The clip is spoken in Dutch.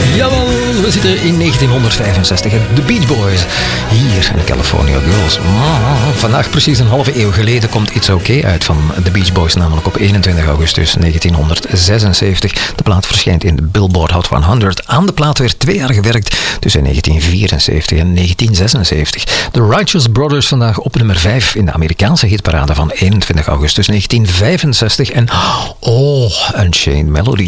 Jawel, we zitten in 1965. De Beach Boys hier in California Girls. Vandaag precies een halve eeuw geleden komt It's Okay uit van de Beach Boys, namelijk op 21 augustus 1976. De plaat verschijnt in de Billboard Hot 100. Aan de plaat werd 2 jaar gewerkt tussen 1974 en 1976. The Righteous Brothers vandaag op nummer 5 in de Amerikaanse hitparade van 21 augustus 1965. En Unchained Melody.